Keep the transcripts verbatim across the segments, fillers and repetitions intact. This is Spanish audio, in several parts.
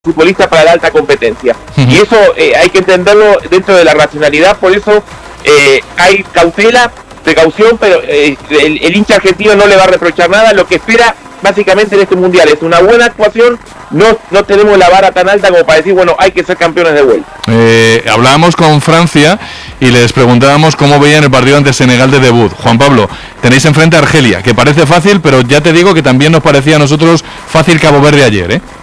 futbolista para la alta competencia. Uh-huh. Y eso eh, hay que entenderlo dentro de la racionalidad, por eso eh, hay cautela, precaución, pero eh, el, el hincha argentino no le va a reprochar nada. Lo que espera básicamente en este mundial es una buena actuación. No, no tenemos la vara tan alta como para decir, bueno, hay que ser campeones de vuelta. Eh, hablábamos con Francia y les preguntábamos cómo veían el partido ante Senegal de debut. Juan Pablo, tenéis enfrente a Argelia, que parece fácil, pero ya te digo que también nos parecía a nosotros fácil Cabo Verde ayer, ¿eh?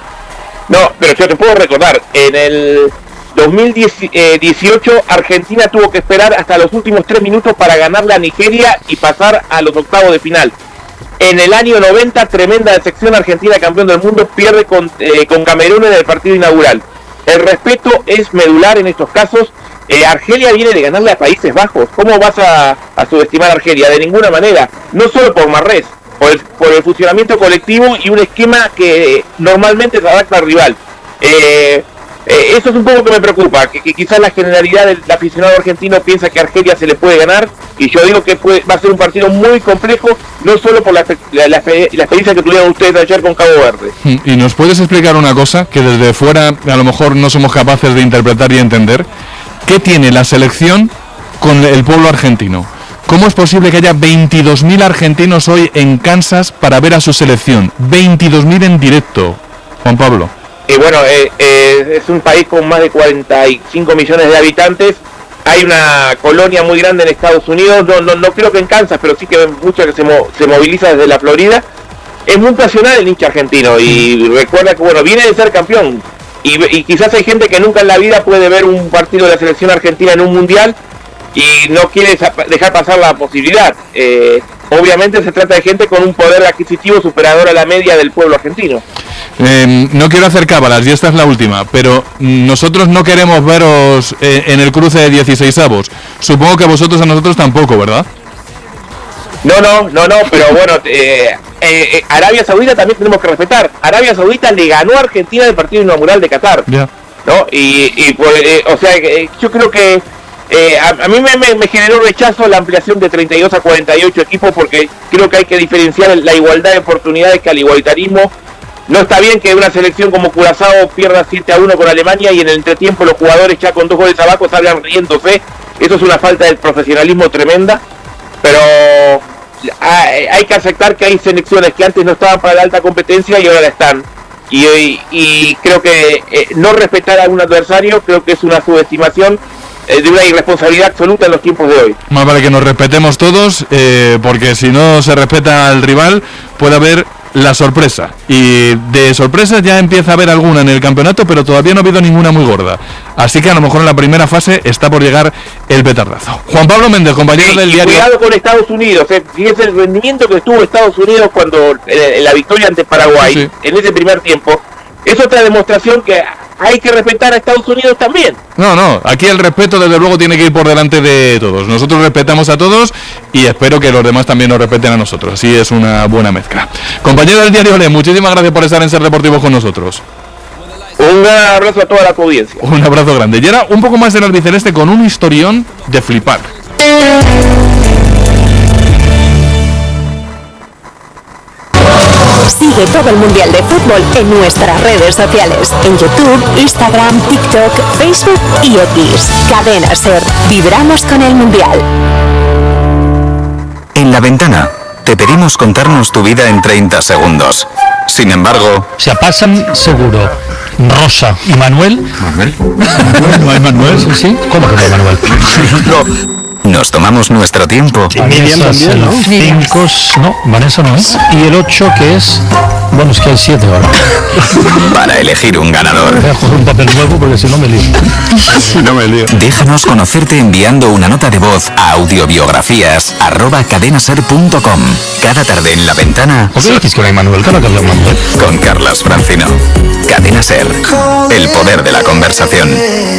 No, pero yo te puedo recordar, en el dos mil dieciocho Argentina tuvo que esperar hasta los últimos tres minutos para ganarle a Nigeria y pasar a los octavos de final. En el año noventa, tremenda decepción, Argentina campeón del mundo, pierde con, eh, con Camerún en el partido inaugural. El respeto es medular en estos casos. Eh, Argelia viene de ganarle a Países Bajos. ¿Cómo vas a, a subestimar a Argelia? De ninguna manera. No solo por Marrés, por el, por el funcionamiento colectivo y un esquema que normalmente se adapta al rival. Eh, eh, eso es un poco que me preocupa, que, que quizás la generalidad del aficionado argentino piensa que a Argelia se le puede ganar, y yo digo que puede, va a ser un partido muy complejo, no solo por la, la, la, la experiencia que tuvieron ustedes ayer con Cabo Verde. ¿Y nos puedes explicar una cosa que desde fuera a lo mejor no somos capaces de interpretar y entender? ¿Qué tiene la selección con el pueblo argentino? ¿Cómo es posible que haya veintidós mil argentinos hoy en Kansas para ver a su selección? veintidós mil en directo, Juan Pablo. Y bueno, eh, eh, es un país con más de cuarenta y cinco millones de habitantes. Hay una colonia muy grande en Estados Unidos. No, no, no creo que en Kansas, pero sí que mucho que se, mo- se moviliza desde la Florida. Es muy pasional el hincha argentino y recuerda que bueno, viene de ser campeón. Y, y quizás hay gente que nunca en la vida puede ver un partido de la selección argentina en un mundial y no quiere dejar pasar la posibilidad. Eh, obviamente se trata de gente con un poder adquisitivo superador a la media del pueblo argentino. Eh, no quiero hacer cábalas, y esta es la última, pero nosotros no queremos veros eh, en el cruce de dieciseisavos. Supongo que vosotros a nosotros tampoco, ¿verdad? No, no, no, no, pero bueno, eh, eh, Arabia Saudita también tenemos que respetar. Arabia Saudita le ganó a Argentina el partido inaugural de Qatar, yeah. ¿no? Y, y pues, eh, o sea, eh, yo creo que eh, a, a mí me, me, me generó rechazo la ampliación de treinta y dos a cuarenta y ocho equipos, porque creo que hay que diferenciar la igualdad de oportunidades que al igualitarismo. No está bien que una selección como Curazao pierda siete a uno con Alemania y en el entretiempo los jugadores ya con dos goles abajo salgan riéndose. Eso es una falta de profesionalismo tremenda, pero hay que aceptar que hay selecciones que antes no estaban para la alta competencia y ahora la están. Y, y, y creo que eh, no respetar a un adversario creo que es una subestimación eh, de una irresponsabilidad absoluta en los tiempos de hoy. Más vale que nos respetemos todos, eh, porque si no se respeta al rival puede haber la sorpresa, y de sorpresas ya empieza a haber alguna en el campeonato, pero todavía no ha habido ninguna muy gorda, así que a lo mejor en la primera fase está por llegar el petardazo. Juan Pablo Méndez, compañero sí, del diario. Cuidado con Estados Unidos, eh, fíjese el rendimiento que tuvo Estados Unidos cuando eh, en la victoria ante Paraguay, sí, en ese primer tiempo. Es otra demostración que hay que respetar a Estados Unidos también. No, no, aquí el respeto desde luego tiene que ir por delante de todos. Nosotros respetamos a todos y espero que los demás también nos respeten a nosotros. Así es una buena mezcla. Compañero del diario Olé, muchísimas gracias por estar en Ser Deportivos con nosotros. Un gran abrazo a toda la audiencia. Un abrazo grande. Y ahora un poco más del albiceleste con un historión de flipar. Sigue todo el Mundial de Fútbol en nuestras redes sociales, en YouTube, Instagram, TikTok, Facebook y X. Cadena Ser. Vibramos con el Mundial. En La Ventana te pedimos contarnos tu vida en treinta segundos. Sin embargo... Se pasan seguro Rosa y Manuel. ¿Manuel? ¿No hay Manuel? ¿Sí? sí. ¿Cómo que no hay Manuel? No. Nos tomamos nuestro tiempo. Vanessa también, ¿no? cinco, no, Vanessa no es. Y el ocho que es... Bueno, es que hay siete ahora. Para elegir un ganador. Voy a coger un papel nuevo porque si no me lío. Si no me lío. Déjanos conocerte enviando una nota de voz a audiobiografías arroba cadenaser punto com. Cada tarde en La Ventana. ¿Por qué dices que no hay Manuel? ¿Qué no hay Manuel? Con Carlos Francino. Cadena Ser. El poder de la conversación.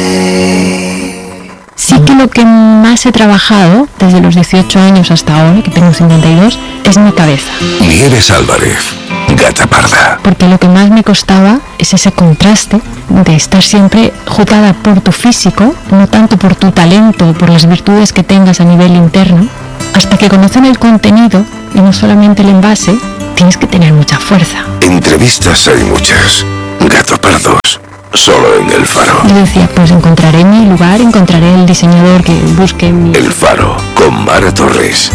Sí que lo que más he trabajado desde los dieciocho años hasta ahora, que tengo cincuenta y dos, es mi cabeza. Nieves Álvarez, Gata Parda. Porque lo que más me costaba es ese contraste de estar siempre juzgada por tu físico, no tanto por tu talento o por las virtudes que tengas a nivel interno, hasta que conocen el contenido y no solamente el envase, tienes que tener mucha fuerza. Entrevistas hay muchas. Gato Pardos, solo en El Faro. Yo decía, pues encontraré mi lugar, encontraré el diseñador que busque mi... El Faro, con Mara Torres.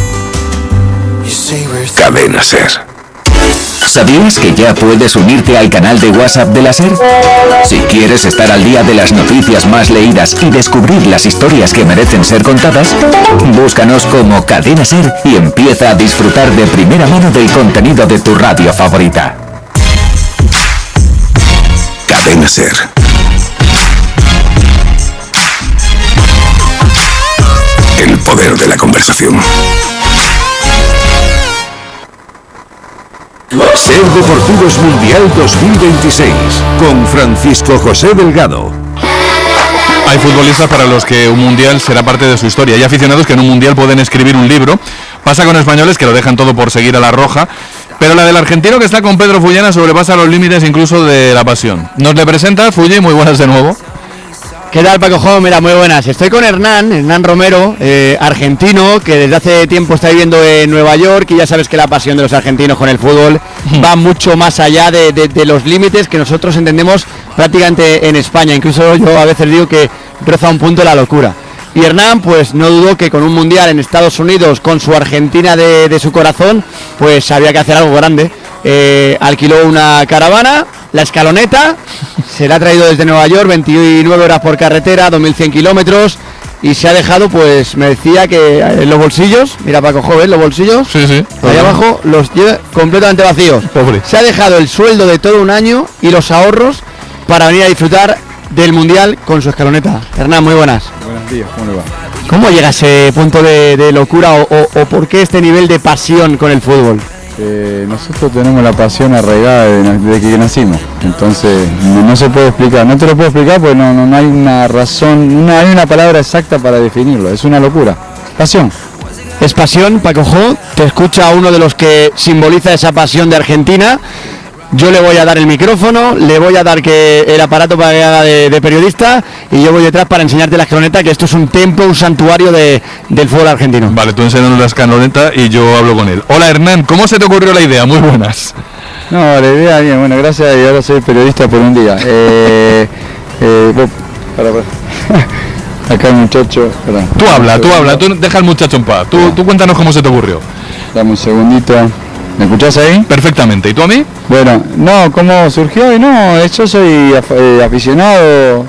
Cadena Ser. ¿Sabías que ya puedes unirte al canal de WhatsApp de la SER? Si quieres estar al día de las noticias más leídas y descubrir las historias que merecen ser contadas, búscanos como Cadena SER y empieza a disfrutar de primera mano del contenido de tu radio favorita. Cadena Ser. El poder de la conversación. SER Deportivos Mundial dos mil veintiséis con Francisco José Delgado. Hay futbolistas para los que un mundial será parte de su historia. Hay aficionados que en un mundial pueden escribir un libro. Pasa con españoles que lo dejan todo por seguir a la roja. Pero la del argentino que está con Pedro Fullana sobrepasa los límites incluso de la pasión. Nos le presenta Fulli, muy buenas de nuevo. ¿Qué tal, Paco Jo? Mira, muy buenas. Estoy con Hernán, Hernán Romero, eh, argentino, que desde hace tiempo está viviendo en Nueva York, y ya sabes que la pasión de los argentinos con el fútbol va mucho más allá de, de, de los límites que nosotros entendemos prácticamente en España. Incluso yo a veces digo que roza un punto la locura. Y Hernán, pues no dudó que con un mundial en Estados Unidos, con su Argentina de, de su corazón, pues había que hacer algo grande. Eh, alquiló una caravana, la Escaloneta, se la ha traído desde Nueva York, veintinueve horas por carretera, dos mil cien kilómetros, y se ha dejado, pues me decía que en los bolsillos, mira Paco Joven, los bolsillos, sí, sí, ahí abajo los lleva completamente vacíos. Pobre. Se ha dejado el sueldo de todo un año y los ahorros para venir a disfrutar del mundial con su Escaloneta. Hernán, muy buenas. Buenos días, ¿cómo le va? ¿Cómo llega a ese punto de, de locura o, o, o por qué este nivel de pasión con el fútbol? Eh, nosotros tenemos la pasión arraigada desde de que nacimos, entonces no, no se puede explicar, no te lo puedo explicar porque no, no, no hay una razón, no hay una palabra exacta para definirlo, es una locura, pasión. Es pasión, Paco Jo, te escucha uno de los que simboliza esa pasión de Argentina. Yo le voy a dar el micrófono, le voy a dar que el aparato para que haga de, de periodista, y yo voy detrás para enseñarte la escaloneta, que esto es un templo, un santuario de, del fútbol argentino. Vale, tú enséñanos la escaloneta y yo hablo con él. Hola Hernán, ¿cómo se te ocurrió la idea? Muy buenas. No, la idea bien, bueno, gracias, y ahora soy periodista por un día. Eh, eh, vos, para, para. Acá el muchacho, perdón. Tú habla, tú habla, tú deja al muchacho en paz. Tú, tú cuéntanos cómo se te ocurrió. Dame un segundito. ¿Me escuchás ahí? Perfectamente. ¿Y tú a mí? Bueno, no, ¿cómo surgió? Y no, yo soy eh, aficionado,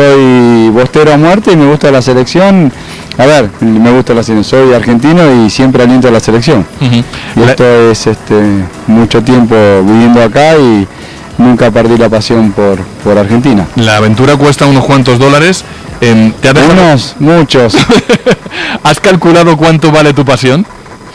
soy bostero a muerte y me gusta la selección. A ver, me gusta la selección, soy argentino y siempre aliento a la selección. Uh-huh. Y esto la... es este, mucho tiempo viviendo acá y nunca perdí la pasión por, por Argentina. La aventura cuesta unos cuantos dólares. Eh, ¿te has dejado... Unos, muchos. ¿Has calculado cuánto vale tu pasión?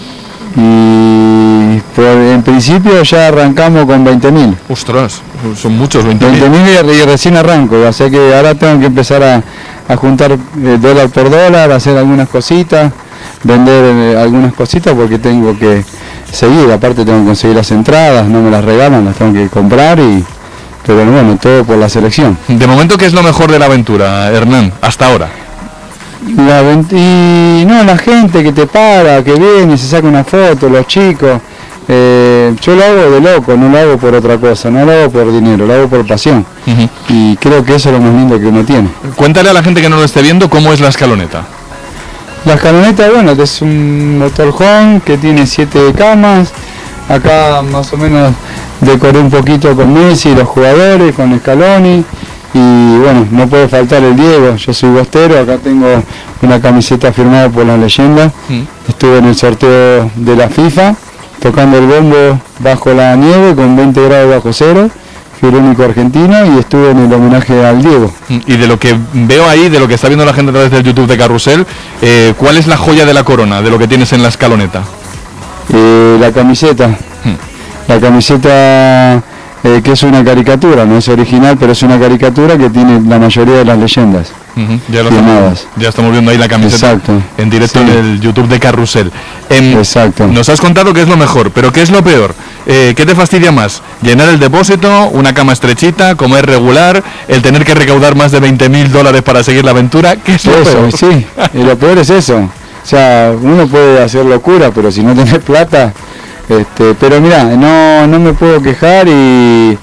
Y por, en principio ya arrancamos con veinte mil. Ostras, son muchos, veinte mil. veinte mil y recién arranco, o sea que ahora tengo que empezar a, a juntar eh, dólar por dólar, hacer algunas cositas, vender eh, algunas cositas porque tengo que seguir, aparte tengo que conseguir las entradas, no me las regalan, las tengo que comprar, y pero bueno, todo por la selección. De momento, ¿qué es lo mejor de la aventura, Hernán, hasta ahora? La, y no, la gente que te para, que viene, se saca una foto, los chicos. Eh, yo lo hago de loco, no lo hago por otra cosa, no lo hago por dinero, lo hago por pasión. Uh-huh. Y creo que eso es lo más lindo que uno tiene. Cuéntale a la gente que no lo esté viendo cómo es la escaloneta. La escaloneta, bueno, es un motorhome que tiene siete camas. Acá más o menos decoré un poquito con Messi, los jugadores, con Scaloni. Y bueno, no puede faltar el Diego, yo soy bostero, acá tengo una camiseta firmada por la leyenda. Mm. Estuve en el sorteo de la FIFA, tocando el bombo bajo la nieve con veinte grados bajo cero, fui el único argentino y estuve en el homenaje al Diego. Y de lo que veo ahí, de lo que está viendo la gente a través del YouTube de Carrusel, eh, ¿cuál es la joya de la corona, de lo que tienes en la escaloneta? Eh, la camiseta, mm. la camiseta... Eh, que es una caricatura, no es original, pero es una caricatura que tiene la mayoría de las leyendas. Uh-huh. Ya, lo estamos, ya estamos viendo ahí la camiseta. Exacto. En directo, sí, en el YouTube de Carrusel. Eh, Exacto. Nos has contado que es lo mejor, pero ¿qué es lo peor? Eh, ¿Qué te fastidia más? ¿Llenar el depósito, una cama estrechita, comer regular, el tener que recaudar más de veinte mil dólares para seguir la aventura? ¿Qué es lo eso, peor? Sí, y lo peor es eso. O sea, uno puede hacer locura, pero si no tenés plata... Este, pero mira, no, no me puedo quejar y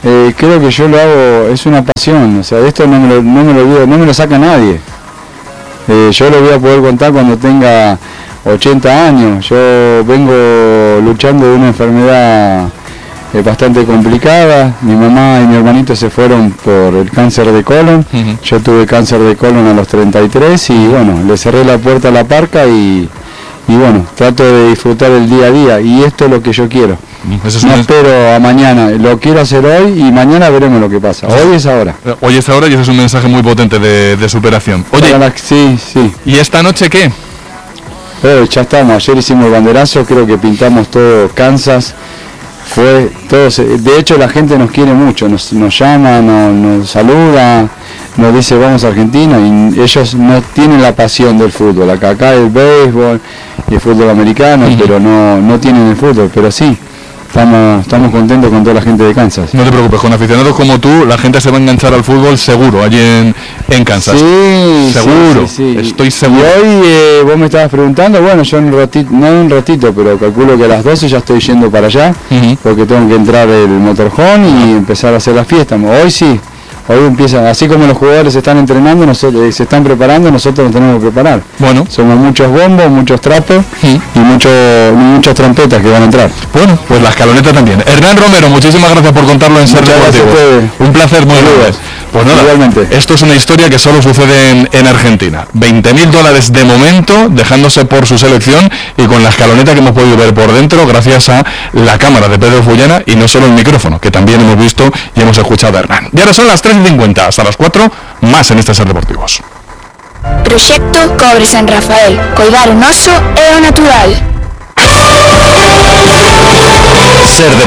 eh, creo que yo lo hago, es una pasión, o sea, de esto no me lo, no me lo, olvido, no me lo saca nadie. Eh, yo lo voy a poder contar cuando tenga ochenta años. Yo vengo luchando de una enfermedad eh, bastante complicada. Mi mamá y mi hermanito se fueron por el cáncer de colon. Uh-huh. Yo tuve cáncer de colon a los treinta y tres y bueno, le cerré la puerta a la parca y, y bueno, trato de disfrutar el día a día y esto es lo que yo quiero. Eso es no un... espero a mañana, lo quiero hacer hoy y mañana veremos lo que pasa. Hoy es ahora. Hoy es ahora y ese es un mensaje muy potente de, de superación. Oye, la... sí, sí. ¿Y esta noche qué? Eh, ya estamos, ayer hicimos el banderazo, creo que pintamos todo Kansas, fue todo, de hecho la gente nos quiere mucho, nos, nos llama, nos, nos saluda, nos dice vamos a Argentina y ellos no tienen la pasión del fútbol, acá, acá el béisbol y el fútbol americano, uh-huh. pero no, no tienen el fútbol, pero sí. Estamos, estamos contentos con toda la gente de Kansas. No te preocupes, con aficionados como tú, la gente se va a enganchar al fútbol seguro, allí en, en Kansas. Sí, seguro, sí, sí, sí. Estoy seguro. Y hoy eh, vos me estabas preguntando, bueno, yo un ratito, no un ratito, pero calculo que a las doce ya estoy yendo para allá, uh-huh. porque tengo que entrar el motorhome y uh-huh. empezar a hacer la fiesta. Hoy sí, hoy empieza, así como los jugadores se están entrenando, nosotros se están preparando, nosotros nos tenemos que preparar. Bueno. Somos muchos bombos, muchos trapos ¿sí? y mucho, muchas trompetas que van a entrar. Bueno, pues la escaloneta también. Hernán Romero, muchísimas gracias por contarlo en Ser Deportivo. Un placer muy grande. Pues nada, igualmente. Esto es una historia que solo sucede en, en Argentina. veinte mil dólares de momento, dejándose por su selección y con la escaloneta que hemos podido ver por dentro gracias a la cámara de Pedro Fullana y no solo el micrófono, que también hemos visto y hemos escuchado a Hernán. Y ahora son las tres y cincuenta, hasta las cuatro, más en este Ser Deportivos. Proyecto Cobre San Rafael. Cuidar un oso é o natural. Ser